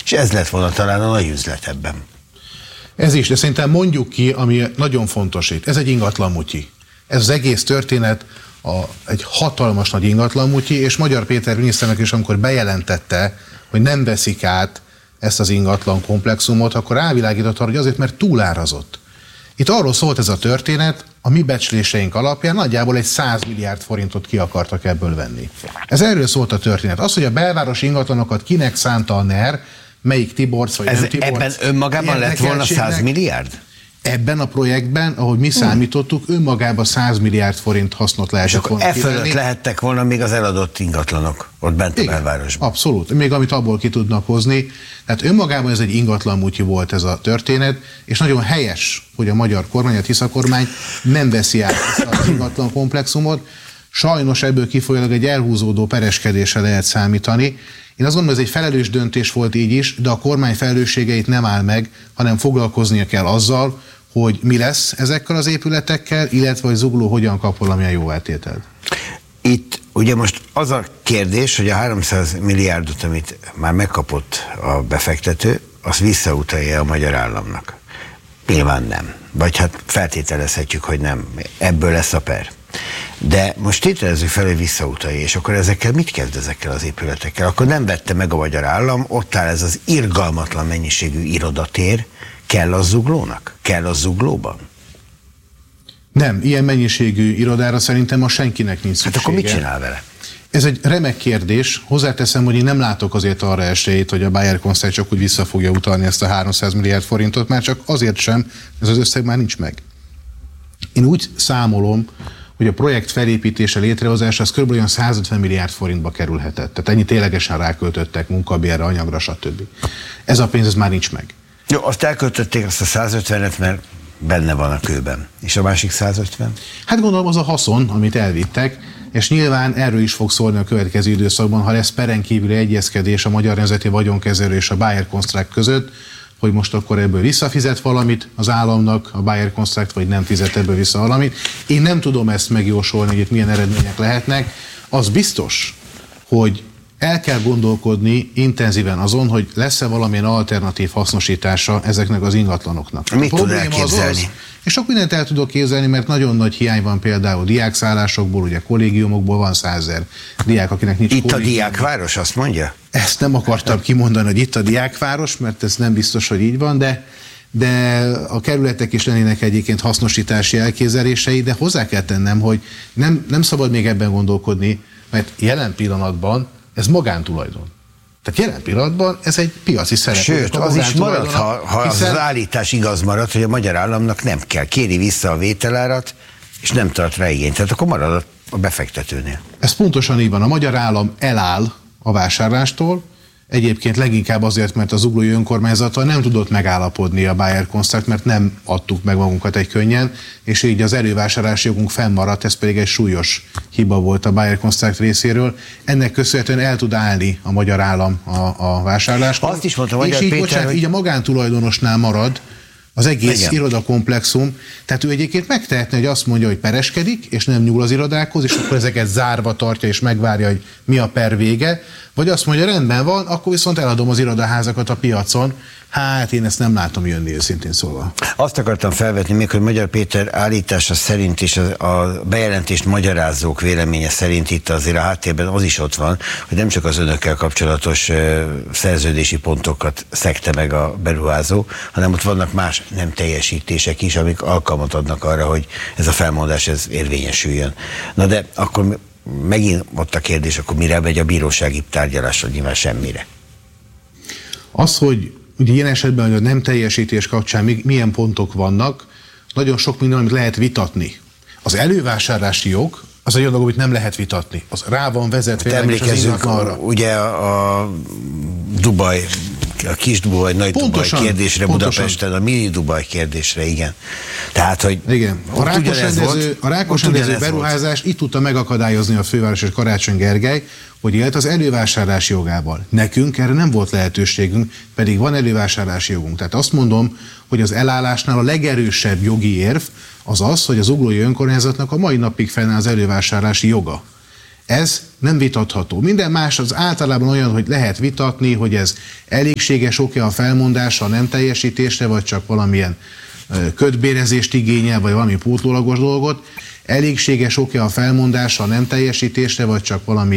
És ez lett volna talán a nagy üzlet ebben. Ez is, de szerintem mondjuk ki, ami nagyon fontos itt. Ez egy ingatlanmutyi. Ez az egész történet egy hatalmas nagy ingatlanmutyi, és Magyar Péter miniszternek is, amikor bejelentette, hogy nem veszik át ezt az ingatlan komplexumot, akkor rávilágított arra, hogy azért, mert túlárazott. Itt arról szólt ez a történet, a mi becsléseink alapján nagyjából egy 100 milliárd forintot ki akartak ebből venni. Ez erről szólt a történet. Az, hogy a belvárosi ingatlanokat kinek szánta a NER, melyik Tiborcs vagy nem Tiborcs. Ebben önmagában lett volna 100 milliárd? Ebben a projektben, ahogy mi számítottuk, önmagában 100 milliárd forint hasznot lehetett volna kivenni. És akkor lehettek volna még az eladott ingatlanok ott bent a belvárosban. Abszolút. Még amit abból ki tudnak hozni. Tehát önmagában ez egy ingatlanmutyi volt ez a történet, és nagyon helyes, hogy a magyar kormány, a Tisza kormány nem veszi át ezt az ingatlan komplexumot. Sajnos ebből kifolyólag egy elhúzódó pereskedésre lehet számítani. Én azt gondolom, ez egy felelős döntés volt így is, de a kormány felelősségeit nem áll meg, hanem foglalkoznia kell azzal, hogy mi lesz ezekkel az épületekkel, illetve hogy Zugló hogyan kap valamilyen jóváltételt. Itt ugye most az a kérdés, hogy a 300 milliárdot, amit már megkapott a befektető, azt visszautalja a magyar államnak. Nyilván nem. Vagy hát feltételezhetjük, hogy nem. Ebből lesz a per. De most tételezzük fel, hogy visszautalja, és akkor ezekkel mit kezd ezekkel az épületekkel? Akkor nem vette meg a magyar állam, ott áll ez az irgalmatlan mennyiségű irodatér. Kell az Zuglónak? Kell az Zuglóban? Nem, ilyen mennyiségű irodára szerintem ma senkinek nincs szüksége. Hát akkor mit csinál vele? Ez egy remek kérdés. Hozzáteszem, hogy én nem látok azért arra esélyt, hogy a Bayer Concept csak úgy vissza fogja utalni ezt a 300 milliárd forintot, már csak azért sem, ez az összeg már nincs meg. Én úgy számolom, hogy a projekt felépítése, létrehozása az kb. Olyan 150 milliárd forintba kerülhetett. Tehát ennyi ténylegesen ráköltöttek munkabérre, anyagra, stb. Ez a pénz, ez már nincs meg. Jó, azt elköltötték, azt a 150-et, mert benne van a kőben. És a másik 150? Hát gondolom az a haszon, amit elvittek, és nyilván erről is fog szólni a következő időszakban, ha lesz peren kívüli egyezkedés a Magyar Nemzeti Vagyonkezelő és a Bayer Construct között, hogy most akkor ebből visszafizet valamit az államnak, a Bayer Construct, vagy nem fizet ebből vissza valamit. Én nem tudom ezt megjósolni, hogy itt milyen eredmények lehetnek. Az biztos, hogy el kell gondolkodni intenzíven azon, hogy lesz-e valamilyen alternatív hasznosítása ezeknek az ingatlanoknak. Mit tud elképzelni? És sok mindent el tudok képzelni, mert nagyon nagy hiány van például diákszállásokból, ugye kollégiumokból van 100 000 diák, akinek nincs itt kollégium. A diákváros, azt mondja? Ezt nem akartam kimondani, hogy itt a diákváros, mert ez nem biztos, hogy így van, de a kerületek is lennének egyébként hasznosítási elképzelései, de hozzá kell tennem, hogy nem szabad még ebben gondolkodni, mert jelen pillanatban ez magántulajdon. Tehát jelen pillanatban ez egy piaci szereplő. Sőt, az is marad, ha hiszen az állítás igaz marad, hogy a magyar államnak nem kell, kéri vissza a vételárat, és nem tart rá igényt. Tehát akkor marad a befektetőnél. Ez pontosan így van. A magyar állam eláll a vásárlástól, egyébként leginkább azért, mert az zuglói önkormányzattal nem tudott megállapodni a Bayer Construct, mert nem adtuk meg magunkat egy könnyen, és így az elővásárlási jogunk fennmaradt, ez pedig egy súlyos hiba volt a Bayer Construct részéről. Ennek köszönhetően el tud állni a magyar állam a vásárláskor. Azt is mondta Magyar így, Péter, hogy így a magántulajdonosnál marad az egész irodakomplexum, tehát ő egyébként megtehetne, hogy azt mondja, hogy pereskedik, és nem nyúl az irodákhoz, és akkor ezeket zárva tartja, és megvárja, hogy mi a per vége, vagy azt mondja, rendben van, akkor viszont eladom az irodaházakat a piacon. Hát én ezt nem látom jönni, őszintén szólva. Azt akartam felvetni még, hogy Magyar Péter állítása szerint és a bejelentést magyarázók véleménye szerint itt azért a háttérben az is ott van, hogy nem csak az önökkel kapcsolatos szerződési pontokat szegte meg a beruházó, hanem ott vannak más nem teljesítések is, amik alkalmat adnak arra, hogy ez a felmondás ez érvényesüljön. Na de akkor megint ott a kérdés, akkor mire megy a bírósági tárgyalásra? Nyilván semmire. Az, hogy ugye ilyen esetben, hogy a nem teljesítés kapcsán milyen pontok vannak, nagyon sok minden, amit lehet vitatni. Az elővásárlási jog, az egy olyan dolog, amit nem lehet vitatni. Az rá van vezetve. Emlékezzünk ugye a Dubaj, a kis Dubaj, nagy Dubaj kérdésre Budapesten, a mini Dubaj kérdésre, igen. Tehát, hogy igen. A Rákos rendező beruházás itt tudta megakadályozni a főváros és Karácsony Gergely, hogy élt az elővásárlási jogával. Nekünk erre nem volt lehetőségünk, pedig van elővásárlási jogunk. Tehát azt mondom, hogy az elállásnál a legerősebb jogi érv az az, hogy az zuglói önkormányzatnak a mai napig fennáll az elővásárlási joga. Ez nem vitatható. Minden más az általában olyan, hogy lehet vitatni, hogy ez elégséges oké a felmondása, a nem teljesítésre, vagy csak valamilyen kötbérezést igényel, vagy valami pótlólagos dolgot. Elégséges oké a felmondása, a nem teljesítésre, vagy csak valami